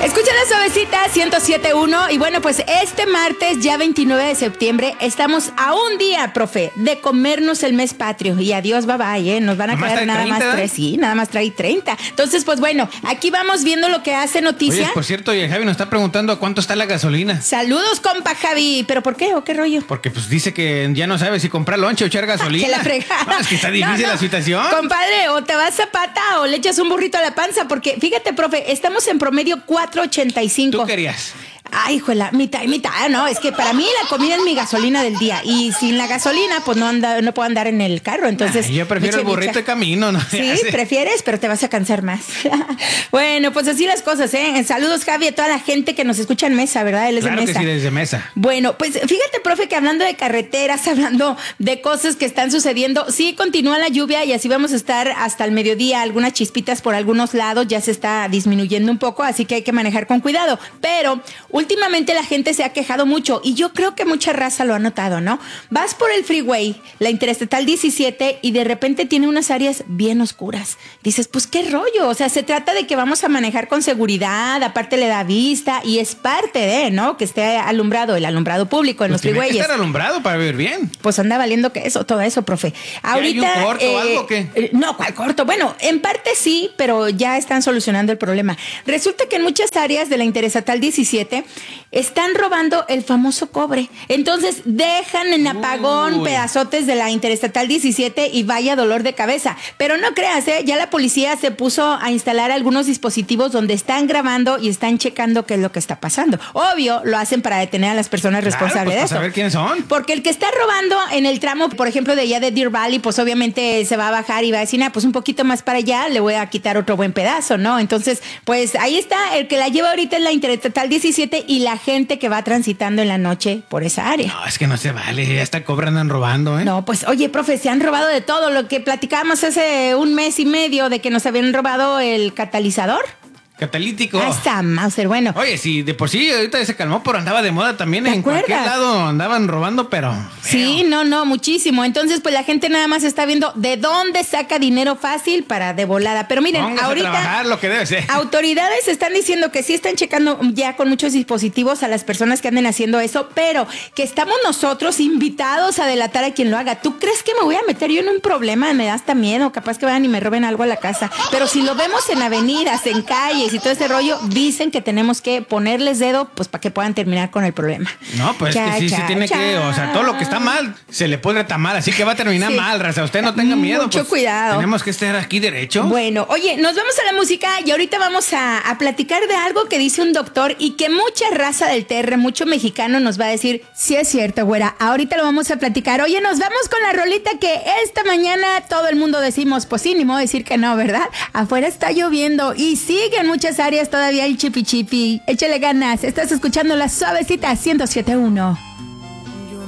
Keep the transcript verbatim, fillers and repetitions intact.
Escucha la suavecita ciento siete punto uno y bueno, pues este martes, ya veintinueve de septiembre, estamos a un día, profe, de comernos el mes patrio y adiós, bye bye, ¿eh? Nos van a ¿Nada quedar más nada treinta? más tres, sí, nada más trae treinta. Entonces, pues bueno, aquí vamos viendo lo que hace noticia. Oye, por cierto, y el Javi nos está preguntando cuánto está la gasolina. Saludos, compa Javi, ¿pero por qué o qué rollo? Porque pues dice que ya no sabe si comprar lonche o echar gasolina. Que la fregada. No, es que está difícil No, no. la situación. Compadre, o te vas a pata o le echas un burrito a la panza, porque fíjate, profe, estamos en promedio cuatro ochenta y cinco. ¿Tú querías? Ay, hijuela, mitad y mitad, no, es que para mí la comida es mi gasolina del día y sin la gasolina pues no anda, no puedo andar en el carro, entonces... Ay, yo prefiero micha, el burrito micha. de camino, ¿no? Sí, Ya sé. prefieres, pero te vas a cansar más. Bueno, pues así las cosas, ¿eh? Saludos, Javi, a toda la gente que nos escucha en Mesa, ¿verdad? Él es Claro de que Mesa. sí, desde Mesa. Bueno, pues fíjate, profe, que hablando de carreteras, hablando de cosas que están sucediendo, sí continúa la lluvia y así vamos a estar hasta el mediodía, algunas chispitas por algunos lados, ya se está disminuyendo un poco, así que hay que manejar con cuidado. Pero últimamente la gente se ha quejado mucho y yo creo que mucha raza lo ha notado, ¿no? Vas por el freeway, la Interestatal diecisiete, y de repente tiene unas áreas bien oscuras. Dices, pues qué rollo, o sea, se trata de que vamos a manejar con seguridad, aparte le da vista y es parte de, ¿no? Que esté alumbrado, el alumbrado público en Pues los tiene que freewayes. estar alumbrado para ver bien. Pues anda valiendo que eso, todo eso, profe. Ahorita. ¿Hay un corto o algo o qué? eh, No, ¿cuál corto? Bueno, en parte sí, pero ya están solucionando el problema. Resulta que en muchas áreas de la Interestatal diecisiete están robando el famoso cobre. Entonces dejan en apagón Uy. pedazotes de la Interestatal diecisiete y vaya dolor de cabeza. Pero no creas, ¿eh? Ya la policía se puso a instalar algunos dispositivos donde están grabando y están checando qué es lo que está pasando. Obvio, lo hacen para detener a las personas Claro, responsables pues, de para esto. saber quiénes son. Porque el que está robando en el tramo, por ejemplo, de allá de Deer Valley, pues obviamente se va a bajar y va a decir, ah, pues un poquito más para allá, le voy a quitar otro buen pedazo, ¿no? Entonces, pues ahí está, el que la lleva ahorita en la Interestatal diecisiete y la gente que va transitando en la noche por esa área. No, es que no se vale, ya hasta cobran andan robando, ¿eh? No, pues oye, profe, se han robado de todo. Lo que platicábamos hace un mes y medio de que nos habían robado el catalizador. Catalítico. Ah, está, Mauser, bueno. Oye, sí, de por sí ahorita se calmó, pero andaba de moda también. ¿Te En acuerdas? cualquier lado andaban robando, pero feo. Sí, no, no, muchísimo. Entonces, pues la gente nada más está viendo de dónde saca dinero fácil para de volada. Pero miren, Póngase ahorita a trabajar lo que debe ser. autoridades están diciendo que sí están checando ya con muchos dispositivos a las personas que anden haciendo eso, pero que estamos nosotros invitados a delatar a quien lo haga. ¿Tú crees que me voy a meter yo en un problema? Me da hasta miedo, capaz que vayan y me roben algo a la casa. Pero si lo vemos en avenidas, en calles y todo ese rollo, dicen que tenemos que ponerles dedo pues para que puedan terminar con el problema. No, pues Cha, es que sí cha, se tiene cha. que, o sea, todo lo que está mal se le puede estar mal, así que va a terminar Sí. mal, raza. Usted no tenga miedo. Mucho pues, cuidado. Tenemos que estar aquí derecho. Bueno, oye, nos vamos a la música y ahorita vamos a, a platicar de algo que dice un doctor y que mucha raza del T R, mucho mexicano nos va a decir, sí es cierto, güera, ahorita lo vamos a platicar. Oye, nos vamos con la rolita que esta mañana todo el mundo decimos, pues sí, ni modo decir que no, ¿verdad? Afuera está lloviendo y sigue en muchas áreas todavía el chipi chipi. Échale ganas, estás escuchando la suavecita ciento siete punto uno.